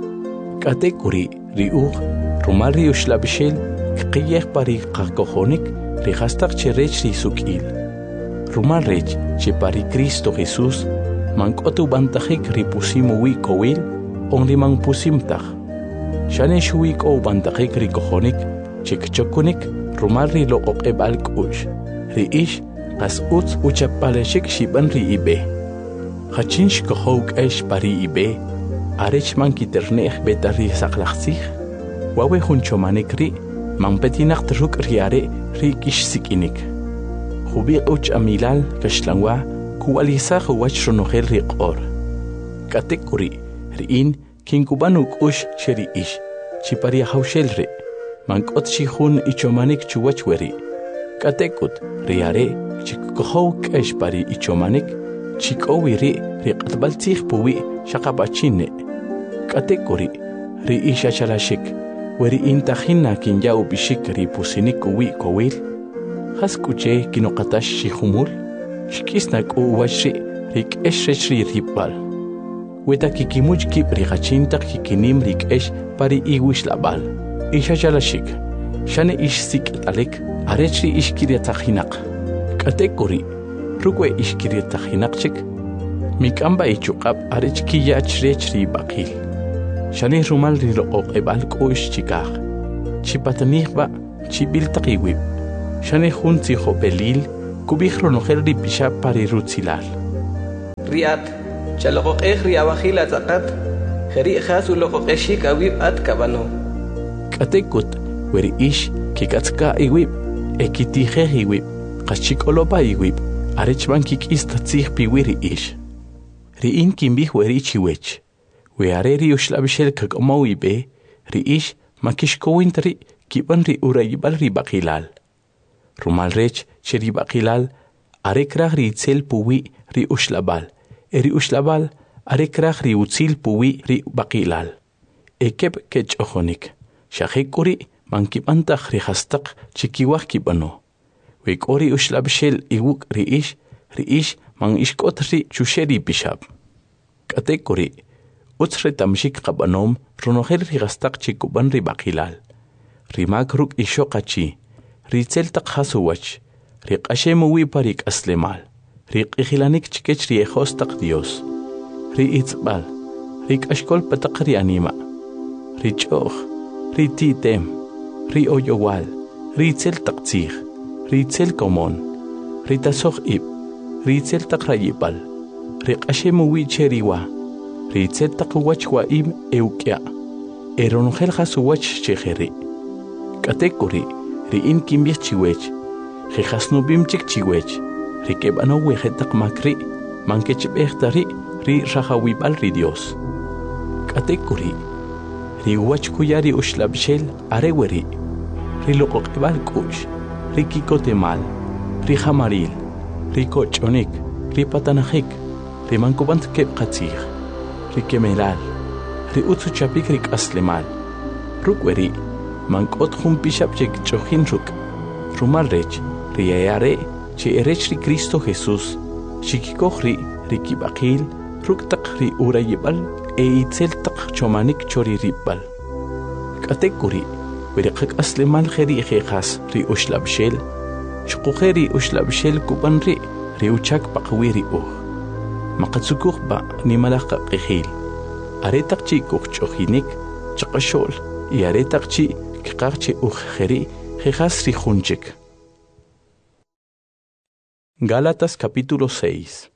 [SPEAKER 1] K'atek'uri ri uj rumal ri uxlab'ixel kqiyej pa ri qakojonik ri jastaq che rech ri suk'il. Rumal rech che pa ri Cristo Jesús mank'otu bantajik ri pusim wi kowil on ri manpusimtaj. Xane xuwi k'o bantajik ri kojonik che kchokunik rumal ri loq'oq'eb'al k'u'x. Ri ix qas utz uchapalexik xib'an ri ib'e. Jachin xkojow k'ex pa ri ib'e arech man kiternej beta ri saqlajtzij. Wawe jun chomanik ri manpetinaq ruk' ri are ri kixsik'inik. Jubiq uch amilal kaxlanwa kuwalisaj uwach ronojel ri q'or. K'atek'uri ri'in kinkuban uk'ux che ri ix chipari jawxel ri. Mank'ot xi jun ichomanik chuwach weri. K'atek'ut ri are chikkojow k'ex pari ichomanik chik'owi ri q'atb'al tzij puwi xaqab'achine. K'atek'uri ri ix achalaxik weri intajina kinya ub'ixik ri pusinik uwi kowil. Jas k'uche kinoqatax xijumul xk'is nak'u uwach ri k'ex rech ri rib'al. Weta kikimuch kib' ri jachintaq kikinim ri k'ex pari iwixlab'al. Ix achalaxik xane ix sik't'alik arech ri ix kiryatajinaq. K'atek'uri ruk'we ix kiryatajinaq chik mik'amba ichuq'ab' arech kiyach rech ri b'aqil. Xane rumal ri loq'oq'eb'al k'u'x chikaj. Chipatanijba chibil taqiwib, shane junzi hopelil, kubijro nojel ripisha pari rutzilal.
[SPEAKER 2] Riat, chaloqoqej riabajil atzakat, jeri jasu loqoqeshik awib at kabano.
[SPEAKER 1] Katekut, weri ish, kikatzka iwib, ekitije iwib, kachikolopa iwib, arechban kikistatzih piwiri ish. Riin kimbih weri chiwech, we areri ushlabishel kakomawibe, ri ish, makishkowintri, kiban ri urayibal ri bakilal. Rumal rech, cheri bakilal, arekrah ri itzel puwi ri ushlabal, eri ushlabal, arekrah ri utzil puwi ri bakilal. Ekep kech ojonik, shahekuri, mankipantah ri hastak chikiwah kibano. Wek ori ushlabishel iwuk ri ish, man ishkot ri chusheri bishab. Katekuri, utsre tamshik kabanom, runohel ri hastak chikuban ri bakilal. Rimak ruk ishokachi, ritzel tak hasuwach, rik ashemu wiparik aslemal, rik ihilanik chikech ri ejostak Dios, ri itzbal, rik ashkol patak ri anima, ri choch, ri titem, ri oyowal, ri tzel tak tzich, ri tzel komon, ri tasoch ib, ri tzel tak rayipal, rik ashemu wicheriwa, ri tzel tak wachwa im eukya, eronogel hasuwach chejeri. Katekuri, riin kimbih chiwech, jejasnubim chik chiwech, rikebano wejetak makri, mankechbechtari, ri rajawibal ri Dios. Katekuri, ri wachkuyari ushlabshel areweri, ri loqokebal kush, ri kikotemal, ri jamaril, ri kochonik, ri patanajik, ri mankubant kebkatzig, ri kemelal, ri utsuchapik rik aslemal, rukweri, mankot jumpishap chek chojin ruk, rumal rech, riayare, che erech ri Cristo Jesús, shikikoh ri kibakil, ruk tak ri urayibal, itzel tak chomanik chori ribal. Katekuri, werikak aslemal jeri jejas ri ushlabshel, shukujeri ushlabshel kuban ri uchak pakwiri Makatsukuh ba ni malaka kihil, aretak chi kuch chojinik, chakashol, y aretak chi Kikakche ujeri, jejas rijunchik. Gálatas capítulo 6.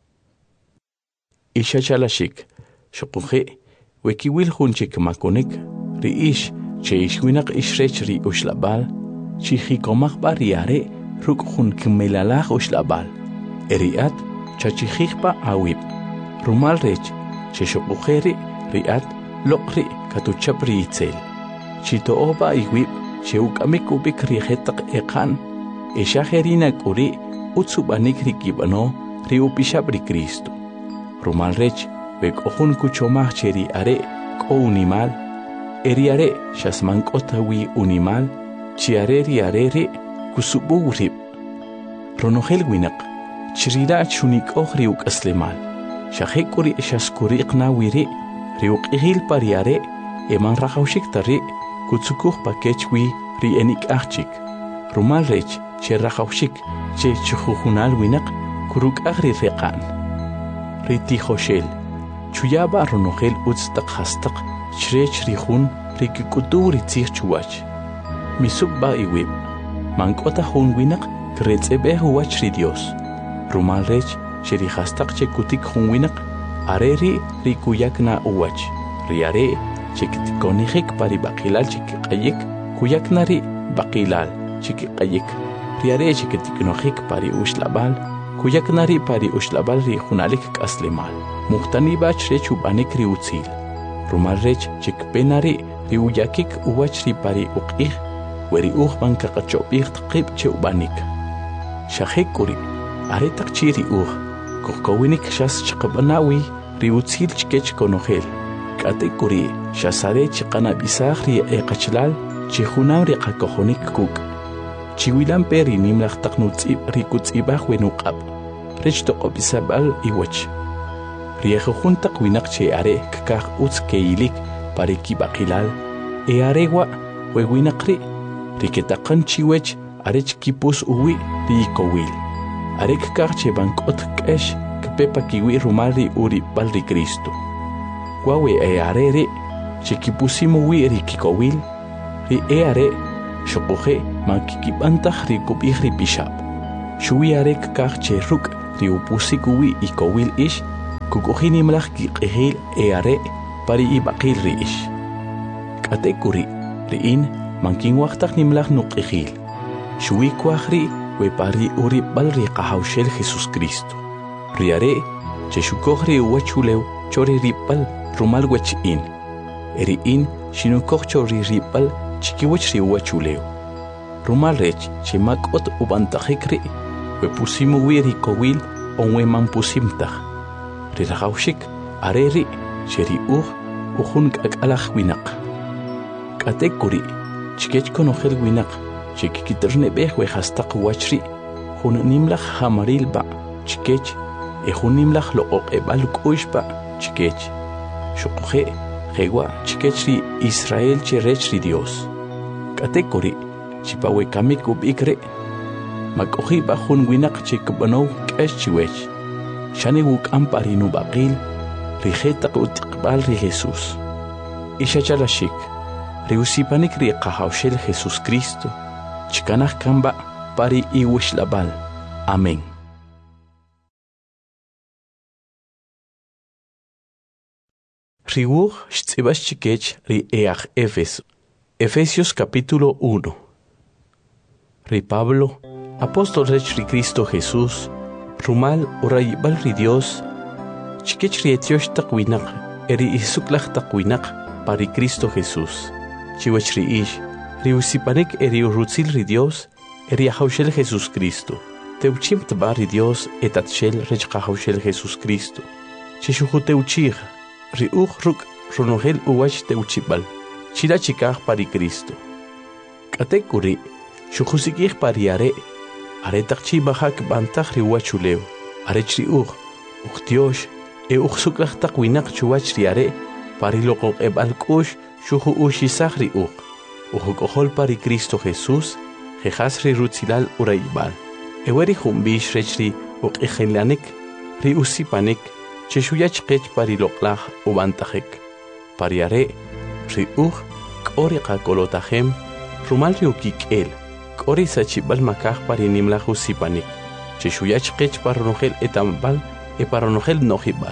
[SPEAKER 1] Isha chalashik, shokuje, wekiwil junchik makonik, ri ish, che ishwinak ishrech ri ushlabal, chihikomach bariare, ruk jun kimelalach ushlabal, eriat, chachihikpa awib, rumal rech, che shokujeri, riat, lokri, katuchapri itzel. Chito oba iwib, cheukamik ubik rijetak ekan, eshajerina kuri, utsubanik rikibano, riupishab ri Cristo. Rumal rech, bek ojun kuchomach cheri are, ko unimal, eri are, shasmankotawi unimal, chiare riarere, kusubu rib. Ronogel winak, chirira chunik riuk aslemal, shahekuri eshaskuriq na wiri, riuk ihil pariare, eman rajaushik tari, Kutsukuh pakechwi ri enik achik. Rumal rech, che rajaushik, che chujunal winak, kuruk agri reqan. Ri tijoshel, chuyaba ronogel utstak hastak, chrech rijun, ri kikutu ri tzich chuwach. Misubba iwib, mankota hun winak, kretzebe huwach ri Dios. Rumal rech, che ri hastak che kutik hun winak, areri ri kuyak na uwach. Riare, chiktikonijik pari bakilal chikikayik, kuyaknari bakilal chikikayik. Riare chiktikonijik pari ushlabal, kuyaknari pari ushlabal ri junalik kaslemal. Muhtani bach rech ubanik ri utzil. Rumal rech chikpenari ri uyakik uwach ri pari uqih, weri uhban kakachopih tqib che ubanik. Shahekuri, aretak chiri kohkowinik shas chikabanawi ri utzil chikech konogel. Katekuri, shasare chikana bisahri eqachlal, chihunam riqakojonik kuk. Chiwilan peri nimlaq taqnutzib rikutzibaj wenuqab. Rech toqobisabal iwach. Riejujuntaq winaq che are kakaj utz keilik pareki baqilal. E arewa wewinaqri riketaqan chiwech arech kipus uwi riikowil. Are kakaj che bankot k'esh kpepa kiwi rumali uri balri Cristo. Guawe e arere, chikipusimu wi rikikowil, ri e are, Xoqoje mankikib'antaq rikub'ij ripixab'. Xuwi arek kaq che ruk' riupusik uwi ikowil ix kuk'uji nimlaj kiq'ijil are pari ib'aqil ri'ix. K'ate kuri ri'in mankinwaqtaq nimlaj nuq'ijil. Xuwi kuaj ri' we pari urib'al riqajawxel Jesucristo. Ri are che xukoj ri uwachulew chori rib'al rumal wech'in. Ri'in xinukoj chori rib'al chikiwach ri uwachulew. Rumal rech che mak'ot ub'antajik ri' we pusimu wi rikowil onwe man pusimtaj. Ri rajawxik are ri' che ri ujun k'ak'alaj winaq. K'ate kuri chikech konojel winaq che kikitrneb'ej we jastaq wach ri' jun nimlaj jamaril ba' chikech jun nimlaj loq'oq'eb'al k'u'x ba' chikech. Xuqoje jewa chikech ri Israel che rech ri Dios. K'ate kuri chipawe kamik ub'ik ri' mak'oji ba' jun winaq che kib'anow k'ex chiwech. Xani wuk'am pari nub'aqil ri jetaq utiqb'al ri Jesús. Ixachalaxik ri usipanik ri qajawxel Jesucristo chikanaj kanba' pari iwixlab'al. Amén. Riwuj xtz'ibax chikech ri eaj Efesios capítulo 1. Ri Pablo, apóstol rech ri Cristo Jesús, rumal urayib'al ri Dios, chikech ri etyox taq winaq eri isuklaj taq winaq pari Cristo Jesús. Chiwach ri ix, ri usipanik eri urutzil ri Dios, eri ajawxel Jesucristo. Teuchim tba ri Dios etatxel rech qajawxel Jesucristo. Chixuju teuchij, ri ruk runojel uwach teuchibal, chila chikaj pari Cristo. K'ate kuri, xujusikij pari are taq chi bajak b'antaj ri uwachulew, arech ri tiox, suklaj taq winaq chuwach ri are pari loq'oq'eb'al k'u'x xuju uxisaj ri ujuk'ojol pari Cristo Jesús, jejas ri rutzilal urayib'al. Ewe ri junb'ix rech ri uq'ijilanik, ri usipanik, che xuyach qech pari loq'laj ub'antajek. Pari are ri k'o ri qak'olotajem rumal ri ukik'el, k'o ri sachib'al makaj pari nimlaj usipanik, che xuyach qech par ronojel etamb'al para ronojel nojib'al.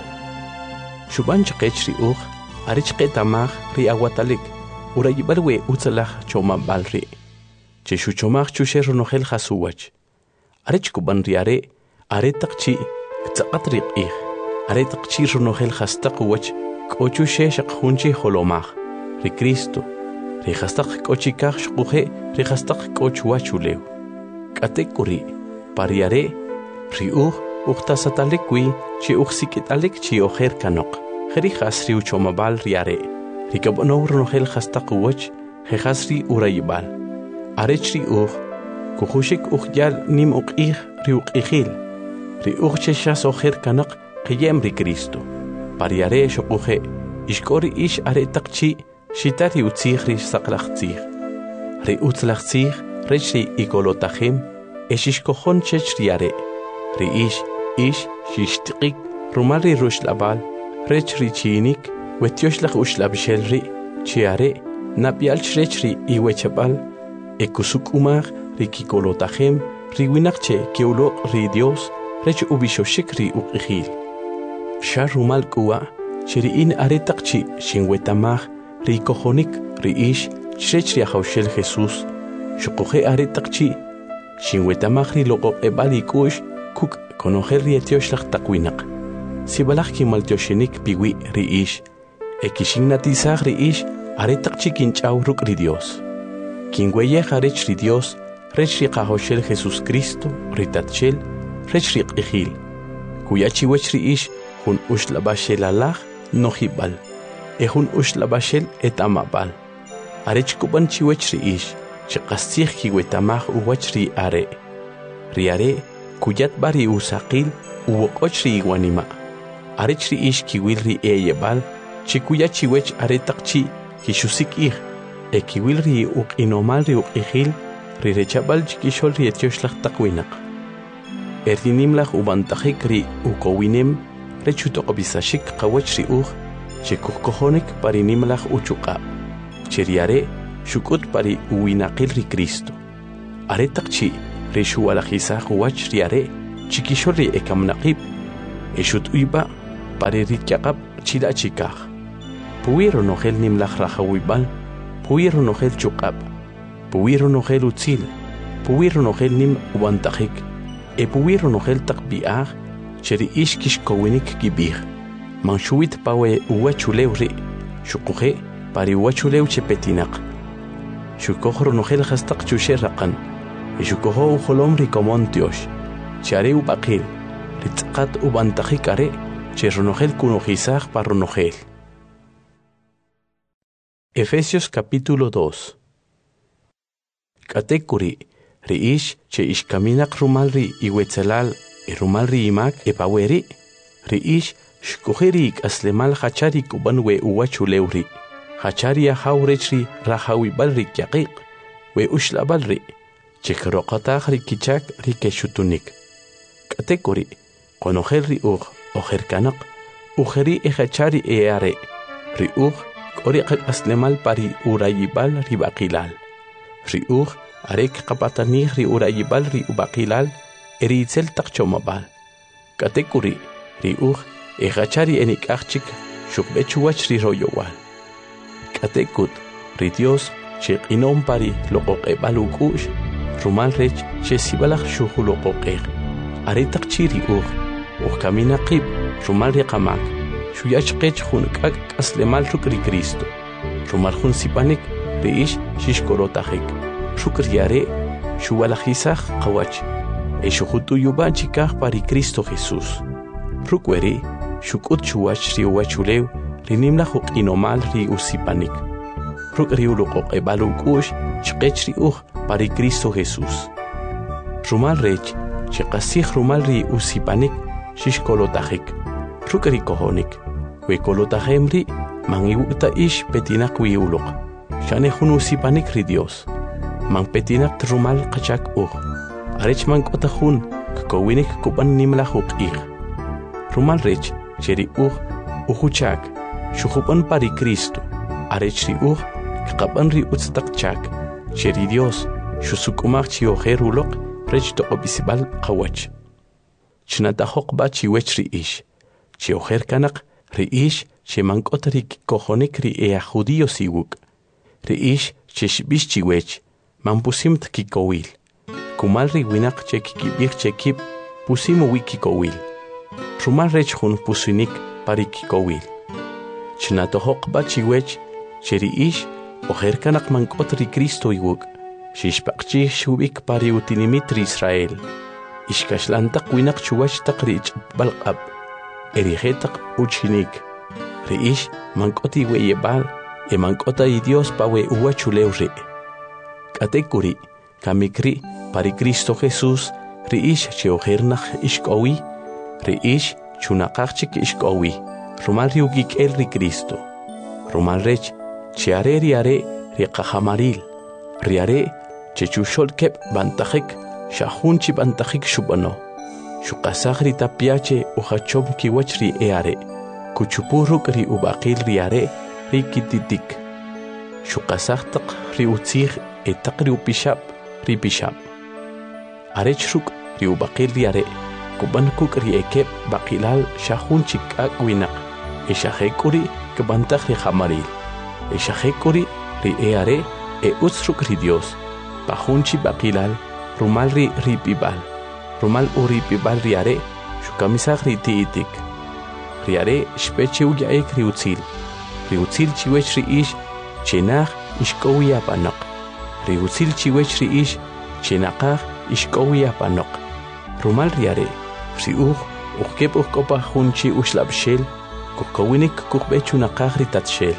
[SPEAKER 1] Xub'an chqech ri arech qetamaj ri awatalik, urayib'al we utzalaj chomab'al ri', che xuchomaj chuxe ronojel jasuwach. Arech kub'an ri are taq chi ktzaq'at ri q'ij, are taq chi ronojel jastaq uwach k'o chuxe xaq jun chi jolomaj, ri Cristo, ri jastaq k'o chikaj xquje ri jastaq k'o chuwachulew. K'ate kuri pari are ri uqtasatalik wi chi uqsik'italik chi ojer kanoq, jeri jas ri uchomab'al ri are, ri kab'onow ronojel jastaq uwach jejas ri urayib'al. Arech ri kujuxik yal nim uq'ij ri uq'ijil, ri che xas ojer kanaq qiyem ri Cristo. Pari are xoquje ixk'o ri ix are taq chi xita ri utzij ri saqlaj tzij. Ri utzlaj tzij rech ri ikolotajem exixkojon chech ri are. Ri ix xixtiqik rumal ri ruxlab'al rech ri chiinik wetyoxlaj uxlab'xel ri chi are napyal rech ri iwechab'al kusuk'umaj ri kikolotajem ri winaq che kiwloq' ri Dios rech ubixoxik ri uq'ijil. Xa rumal k'uwa che ri'in are taq chi xinwetamaj ri kojonik ri ix chirech ri ajawxel Jesús, xuquje are taq chi xinwetamaj ri loq'oq'eb'al ik'u'x kuk' konojel ri etyoxlaj taq winaq. Sibalaj kimaltyoxinik piwi ri ix, kixinnatisaj ri ix are taq chi kinch'aw ruk' ri Dios. Kinweyej arech ri Dios rech ri qajawxel Jesucristo ri tatxel rech ri q'ijil, kuya chiwech ri ix jun uxlab'axel alaj nojib'al, jun uxlab'axel etamab'al. Arech kub'an chiwech ri ix che qastzij kiwetamaj uwach ri are. Ri are kuyat b'a ri usaqil uwoq'och ri iwanima'. Arech ri ix kiwil ri eyeb'al che kuya chiwech are taq chi kixusik'ij, kiwil ri uq'inomal ri uq'ijil ri rechab'al chikixol ri etyoxlaj taq winaq. Ri nimlaj ub'antajik ri ukowinem rech utoq'obisaxik qawach ri che kujkojonik pari nimlaj uchuq'ab'. Che ri are shukut pari uwinaqil ri Cristo. Are taqchi ri shuwalajisaq wach ri are chikishol ri ekamnaqib. Eshut uyba pari ri tiaqab chila chikaj. Puwiro nojel nimlaj rajawibal, puwiro nojel chuqab, puwiro nojel utzil, puwiro nojel nim ubantajik, puwiro nojel taqbiaj, cheri ishkish kowinik gibij. Manshuit pawe uwachulew ri, shukuje pari uwachulew chepetinaq. Shukojro nojel hastaq chusherraqan, shukojo ujolom ri komon Dios, chare ubaqil, ritzqat ubantajik are, cherronojel kunojizaj parronojel. Efesios capítulo 2. Katekuri, riish che ishkaminak rumalri iwetzelal rumalri imak epaweri, riish shkujerik aslemal hachari kubanwe uwachulewri, hachari ahaurechri rahawibalri kyaqiq, we ushlabalri, chekroqatajri kichak rikeshutunik. Katekuri, konojelri ojerkanak, ujeri ehachari eare, riuj Oriqaq aslemal pari urayibal ri baqilal. Riuj arek qapatanij ri urayibal ri ubaqilal eritzel taqchomabal. Katekuri riuj ejachari enikachik shukbechuwach ri royowal. Katekut ri Dios cheqinom pari loqoqebal ukush rumal rech chesibalaj shuhuloqoqej. Aretaqchi riuj ukaminaqib rumal ri qamak. Shuyach qech junkak aslemal rukri Cristo. Rumar jun sipanik reish shishkorotajik. Rukriare shuwalajizaj qawach. Eshujutu yuban chikaj pari Cristo Jesús. Rukweri shukut chuwach ri uwachulew rinimla juqinomal ri usipanik. Rukri uluqoqebal ukush chqech ri pari Cristo Jesús. Rumal rech chiqasij rumal ri usipanik shishkorotajik. Rukri kohonik. Wekolotajemri mangiwuta ish petinak wiuluk. Shane junusipanik ri Dios. Man petinak trumal qachak Arech man kotajun kkowinik kupan nimla huqij. Rumal rech cheri ujuchak. Shujupan pari Cristo. Arech ri kqapan ri utztaqchak. Cheri Dios shusukumaj chiojeruluk rech toqobisibal qawach. Chnatajoq ba chiwech ri ish. Chiojer kanak riish che mankotarik kojonik ri ea judío siwuk. Riish che shbish chiwech, man pusimt kikowil. Kumal ri winak che kikibir che kip, pusimu wikikowil. Rumal rech jun pusinik pari kikowil. Chnatohok ba chiwech, che riish ojerkanak mankot ri Cristo iwuk. Shishpakchi shubik pari utinimit ri Israel. Ishkashlantak winak chuwach tak rich balqab. Erigetaq uchinik. Riish mankoti weyebal mankota y Dios pawe uwachulewri. Katekuri kamikri pari Cristo Jesús riish cheojernaj ishkowi. Riish chunaqachik ishkowi. Rumal riugik el ri Cristo. Rumal rech chiare riare riqahamaril. Riare chechushol kep bantajik shahunchi bantajik shubano. Shukasagri tapiache uhachom kiwachri eare. Kuchupuruk ri ubaqil riare ri kititik. Shukasagtaq ri utzig etaq ri upishap ri pishap. Arechruk ri ubaqil riare. Kubankuk ri ekep baqilal shahun chikak winak. Eshahekuri kebantaj ri hamaril. Eshahekuri ri eare utzruk ri Dios. Pahunchi baqilal rumal ri pibal. Rumal uripibal riare, shukamisaj ritiitik. Riare shpeche uyaek riutzil. Riutzil chiwech riish, chenaj ishkowi apanok. Riutzil chiwech riish, chenaqaj ishkowi apanok. Rumal riare, riuj, ujkep ujkopa junchi ushlabshel, kukowinik kukbechunaqaj ritatshel.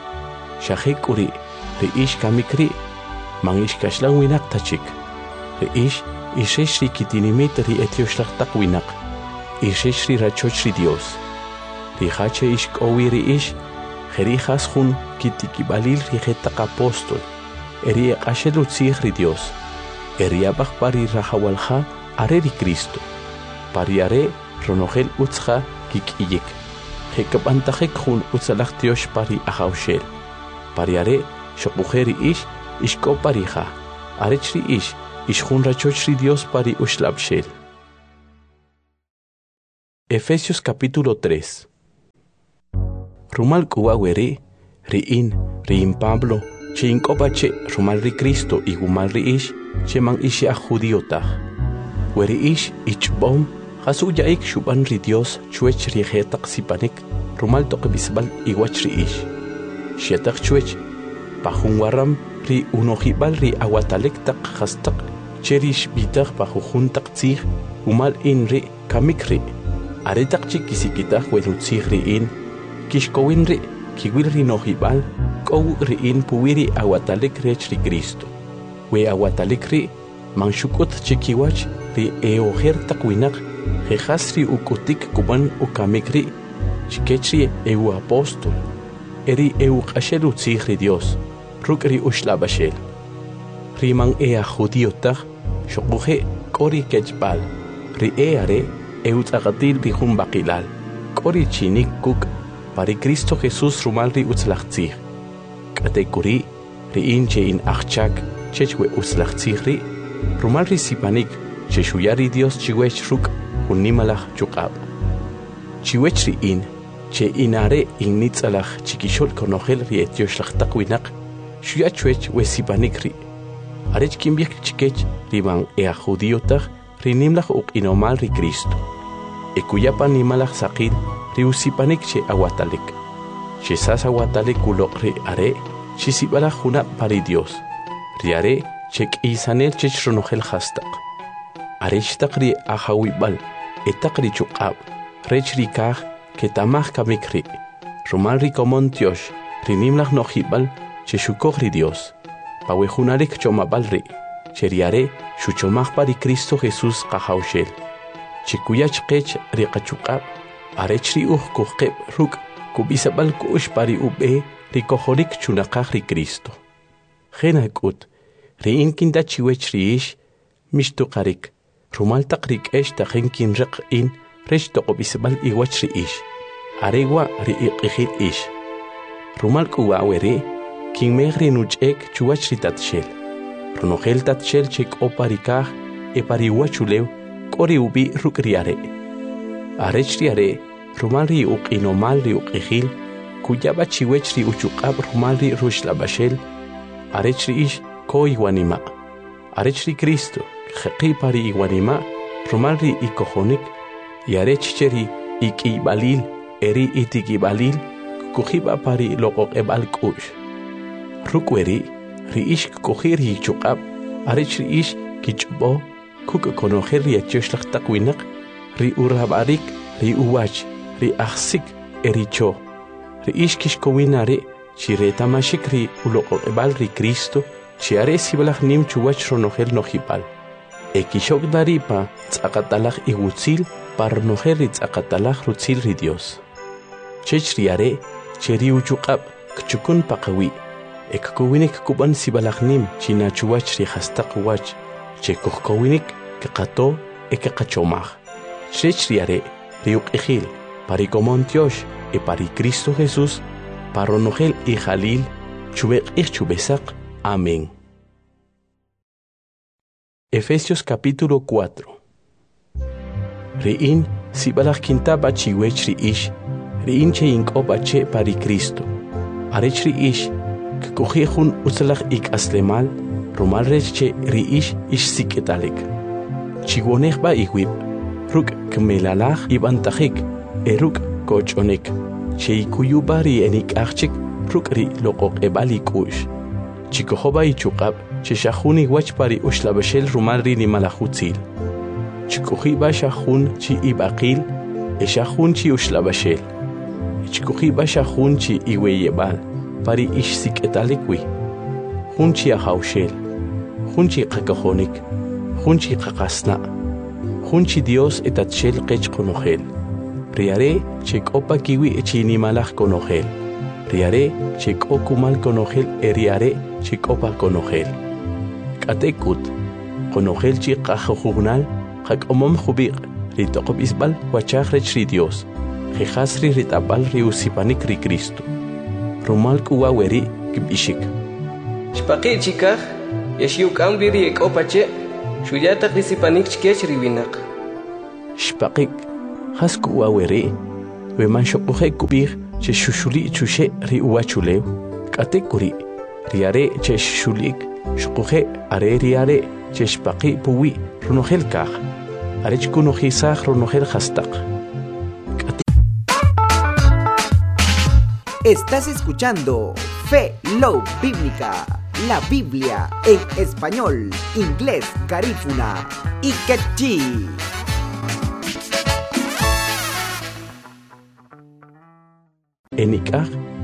[SPEAKER 1] Shahek uri, riish kamikri, man ishkashlan winak tachik. Riish, Isheshri kitinimit ri etioshlaqtaq winak. Isheshri rachoch ri Dios. Rihache ishkowi ri ish. Jerijas jun kitikibalil ri jetaq apóstol. Eri eqashel utzig ri Dios. Eri abaj pari rajawalja are ri Cristo. Pari are ronogel utzja kikiyik. Jekapantajek jun utzalaq Dios pari ajawshel. Pari are shokujeri ish ishko parija, arechri ishjun rachochri Dios pari ushlabshel. Efesios capítulo 3. Rumal kuwa weri, riin Pablo, che inkopache rumal ri Cristo y gumal ri che man ishi a judiotah. Weri ichbom, hasuya ik shuban ri Dios chuech ri jetak sipanik, rumal toqbisbal iwach ri Shetak chuech, pajun waram ri unojibal ri awatalek tak hastak, cherish bitak pajujun tak tzig, umal in ri kamik ri. Aretak chikisikitah welutzig ri in, kishkowin ri, kiwil ri nojibal, kow ri in puwiri awatalek rech ri Cristo. We awatalek ri, manshukut chikiwach ri eoher takwinak, jejas ri ukutik kuban ukamik ri, chikechri eu apostol, eri eu qashel utzig ri Dios, ruk ri ushlabashel. Riman ea judiotah, shokuje kori kechbal, ri eare, Eutagatil rijun bakilal, kori chinik kuk, pari Cristo Jesús rumal ri utzlachtzig. Katekuri, ri inche in achchak, chechwe utzlachtzig ri, rumal ri sipanik, cheshuyari Dios chiwech ruk, unimalach chukab. Chiwech ri in, che inare in nitzalach chikishol konogel ri etioslach takwinak, shuyachwech we sipanik ri. Arech kimbiak chikech, riman ea judiotach, rinimlach uk inomal ri Cristo. Ekuyapan nimalach sakil ri usipanik che awatalik. Che sas awatalik ulok ri are, che sibalach hunap pari Dios. Ri are, che k'isanel che chronogel hastak. Are chtak ri ahawibal, etak ri chukab, rech ri kaj, ke tamach kamik ri. Rumal ri komon tiosh, ri nimlach nojibal, che shukog ri Dios. Pawejunalik chomabal ri, che ri are, shuchomach pari Cristo Jesús kahaushel. Chikuyach kech riqachukab, arechri kuqeb ruk, kubisabal kush pari ube, rikohorik chunakaj ri Cristo. Genakut, riinkin da chiwech riish, mishtukarik, rumal takrik esh tajenkin riq in, rech toqobisabal iwach riish, aregwa riiqihil ish. Rumal kuwawere, kin megri nuchek chuwach ritatshel. Runogel tatshel chek oparikaj, epariwachulew, kori ubi rukriare. Arechriare, rumalri uk inomalri uk ejil, kuyaba chiwechri uchukab rumalri rushlabashel, arechri ish ko iguanima. Arechri Cristo, jeqi pari iguanima, rumalri ikojonik, y arechcheri ikibalil, eri itikibalil, kujiba pari lokok ebal kush. Rukweri, ri ish kujiri chukab, arechri ish kichbo, kuk konojer ri etioslach takwinak, ri urabarik, ri uwach, ri achsik, ericho. Ri ishkishkowinare, chi retamashik ri uloqebal ri Cristo, chi are sibalach nim chuwach ronogel nojibal. Ekishok daripa, tzakatalach igutzil, parnojer ri tzakatalach rutzil ri Dios. Chech ri are, che ri uchukab, kchukun pakawi. Ekkowinik kuban sibalach nim, china chuwach ri hastak wach. Che kuhkowinik ke qato e ke qachomach. Chechriare riuk ejil, pari komontiosh e pari Cristo Jesús, paronogel y jalil, chubek y chubesak. Amén. Efesios capítulo 4. Riin sibalach kintaba chiwech riish, riin che inkoba che pari Cristo. Arech riish, ke kuhijun utzalach ik aslemal, rumal reche riish ish siketalik. Chigonech ba iwib, ruk kmelalach ibantajik, eruk kochonek. Cheikuyubari enik achik, ruk ri lokok ebalik ush. Chikohoba ichukab, cheshahuni wachpari ushlabashel rumal ri ni malachutzil. Chikohiba shahun chi ibakil, eshahun chi ushlabashel. Chikohiba shahun chi iweyebal, pari ish siketalikwi. Hunchi ahaushel. Hunchi qakahonik, hunchi qaqasna, hunchi Dios etatshel qech konogel. Riare chek opa kiwi echini malach konogel. Riare chek okumal konogel eriare chek opa konogel. Katekut, konogel chi qajojugnal, qak omom jubiq, ritoqob isbal wachach rech Dios, jejasri ritabal riusipanik ri Cristo. Rumal kuwaweri kibishik.
[SPEAKER 2] Shpaqi chikaj, yashiuk amriri ekopache, shuyata risipanik chkech riwinak.
[SPEAKER 1] Shpaqik, hasku wawere, we manshokuje kubir, che shushuli chushe ri uachulew, katekuri, riare che shulik, shukuje are riare, che shpaqi puwi, runogel kaj, arech kunojisaj runogel hastak.
[SPEAKER 3] Estás escuchando Fe Love Bíblica, la Biblia en español, inglés, garífuna y quechí.
[SPEAKER 1] Enikaj,